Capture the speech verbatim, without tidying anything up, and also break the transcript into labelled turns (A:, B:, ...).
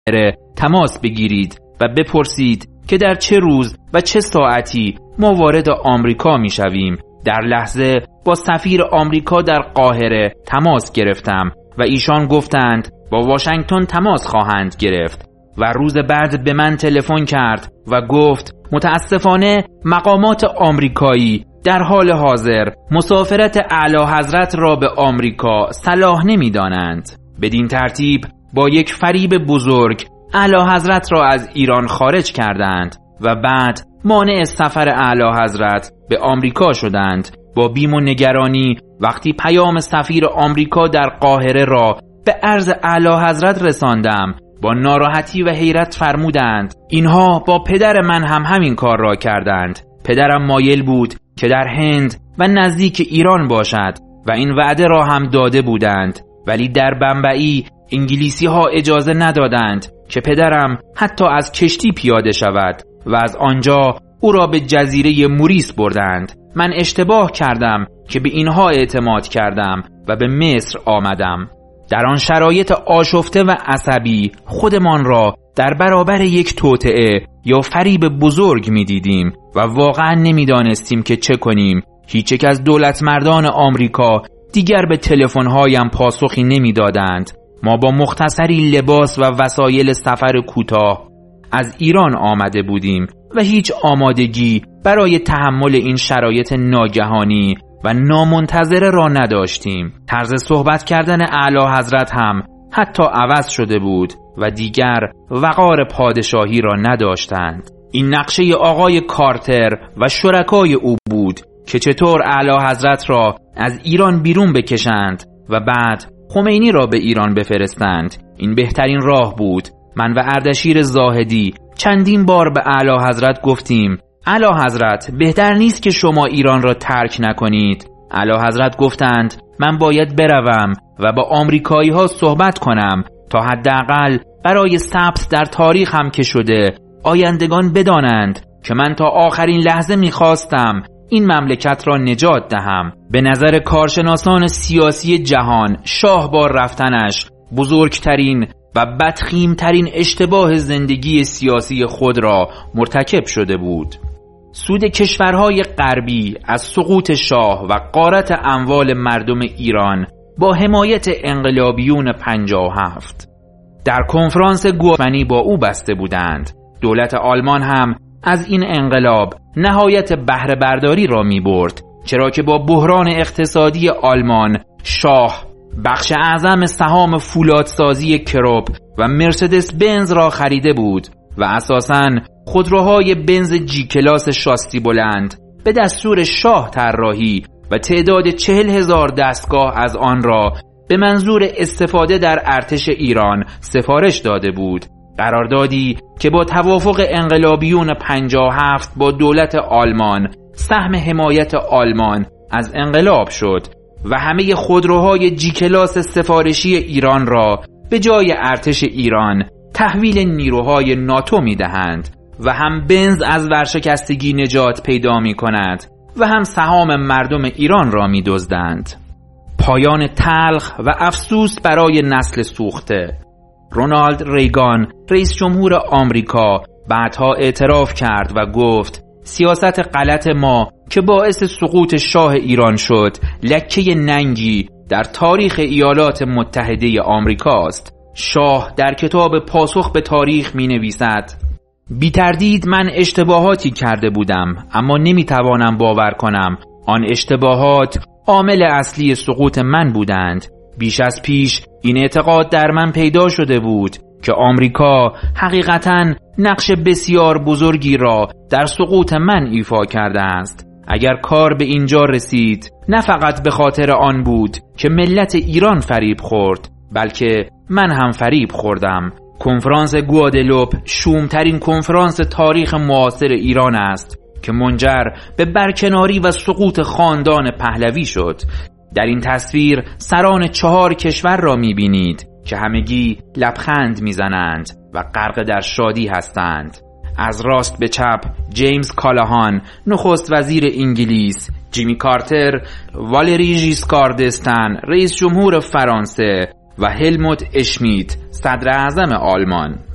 A: قاهره تماس بگیرید و بپرسید که در چه روز و چه ساعتی ما وارد آمریکا می شویم. در لحظه با سفیر آمریکا در قاهره تماس گرفتم و ایشان گفتند با واشنگتن تماس خواهند گرفت و روز بعد به من تلفن کرد و گفت متاسفانه مقامات آمریکایی در حال حاضر مسافرت اعلی حضرت را به آمریکا صلاح نمی دانند. بدین ترتیب با یک فریب بزرگ اعلی حضرت را از ایران خارج کردند و بعد مانع سفر اعلی حضرت به آمریکا شدند. با بیم و نگرانی وقتی پیام سفیر آمریکا در قاهره را به عرض اعلی حضرت رساندم، با ناراحتی و حیرت فرمودند اینها با پدر من هم همین کار را کردند. پدرم مایل بود که در هند و نزدیک ایران باشد و این وعده را هم داده بودند، ولی در بمبئی انگلیسی ها اجازه ندادند که پدرم حتی از کشتی پیاده شود و از آنجا او را به جزیره موریس بردند. من اشتباه کردم که به اینها اعتماد کردم و به مصر آمدم. در آن شرایط آشفته و عصبی خودمان را در برابر یک توطئه یا فریب بزرگ می دیدیم و واقعا نمی دانستیم که چه کنیم. هیچ یک از دولت مردان آمریکا دیگر به تلفن‌هایم پاسخی نمی دادند. ما با مختصری لباس و وسایل سفر کوتاه از ایران آمده بودیم و هیچ آمادگی برای تحمل این شرایط ناگهانی و نامنتظره را نداشتیم. طرز صحبت کردن اعلی حضرت هم حتی عوض شده بود و دیگر وقار پادشاهی را نداشتند. این نقشه آقای کارتر و شرکای او بود که چطور اعلی حضرت را از ایران بیرون بکشند و بعد خمینی را به ایران بفرستند. این بهترین راه بود. من و اردشیر زاهدی چندین بار به اعلی حضرت گفتیم اعلی حضرت بهتر نیست که شما ایران را ترک نکنید. اعلی حضرت گفتند من باید بروم و با آمریکایی ها صحبت کنم تا حداقل برای ثبت در تاریخ هم که شده آیندگان بدانند که من تا آخرین لحظه میخواستم این مملکت را نجات دهم. به نظر کارشناسان سیاسی جهان شاه با رفتنش بزرگترین و بدخیمترین اشتباه زندگی سیاسی خود را مرتکب شده بود. سود کشورهای غربی از سقوط شاه و غارت اموال مردم ایران با حمایت انقلابیون پنجاه و هفت در کنفرانس گوفنی با او بسته بودند. دولت آلمان هم از این انقلاب نهایت بهره برداری را می برد، چرا که با بحران اقتصادی آلمان شاه بخش اعظم سهام فولادسازی کروب و مرسدس بنز را خریده بود و اساساً خودروهای بنز جی کلاس شاسی بلند به دستور شاه طراحی و تعداد چهل هزار دستگاه از آن را به منظور استفاده در ارتش ایران سفارش داده بود. قراردادی که با توافق انقلابیون پنجاه و هفت با دولت آلمان سهم حمایت آلمان از انقلاب شد و همه خودروهای جی کلاس سفارشی ایران را به جای ارتش ایران تحویل نیروهای ناتو می دهند و هم بنز از ورشکستگی نجات پیدا می کند و هم سهام مردم ایران را می دزدند. پایان تلخ و افسوس برای نسل سوخته. رونالد ریگان رئیس جمهور آمریکا بعدها اعتراف کرد و گفت سیاست غلط ما که باعث سقوط شاه ایران شد لکه ننگی در تاریخ ایالات متحده آمریکاست. شاه در کتاب پاسخ به تاریخ می نویسد بی تردید من اشتباهاتی کرده بودم، اما نمی توانم باور کنم آن اشتباهات عامل اصلی سقوط من بودند. بیش از پیش این اعتقاد در من پیدا شده بود که آمریکا حقیقتاً نقش بسیار بزرگی را در سقوط من ایفا کرده است. اگر کار به اینجا رسید نه فقط به خاطر آن بود که ملت ایران فریب خورد، بلکه من هم فریب خوردم. کنفرانس گوادلوپ شومترین کنفرانس تاریخ معاصر ایران است که منجر به برکناری و سقوط خاندان پهلوی شد. در این تصویر سران چهار کشور را می‌بینید که همگی لبخند می‌زنند و غرق در شادی هستند. از راست به چپ جیمز کالاهان نخست وزیر انگلیس، جیمی کارتر، والری ژیسکار دستن رئیس جمهور فرانسه و هلموت اشمیت صدر اعظم آلمان.